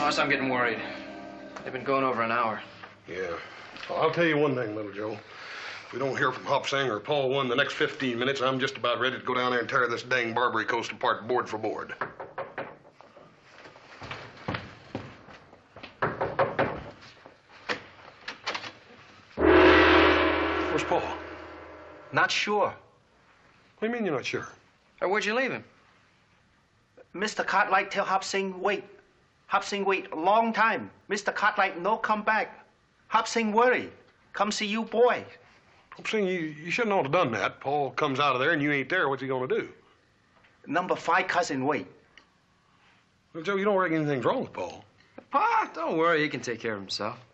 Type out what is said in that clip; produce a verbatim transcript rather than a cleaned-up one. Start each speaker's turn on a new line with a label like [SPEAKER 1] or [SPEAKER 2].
[SPEAKER 1] Boss, I'm getting worried. They've been going over an hour.
[SPEAKER 2] Yeah. Well, I'll tell you one thing, Little Joe. If we don't hear from Hop Sing or Paul One the next fifteen minutes, I'm just about ready to go down there and tear this dang Barbary Coast apart board for board. Where's Paul?
[SPEAKER 3] Not sure.
[SPEAKER 2] What do you mean you're not sure?
[SPEAKER 1] Or where'd you leave him?
[SPEAKER 3] Mister Cartwright tell Hop Sing wait. Hop Sing wait a long time. Mister Cartwright no come back. Hop Sing worry. Come see you boy.
[SPEAKER 2] Hop Sing, you, you shouldn't have done that. Paul comes out of there and you ain't there. What's he gonna do?
[SPEAKER 3] Number five cousin wait.
[SPEAKER 2] Well, Joe, you don't reckon anything's wrong with Paul?
[SPEAKER 1] Pa, don't worry. He can take care of himself.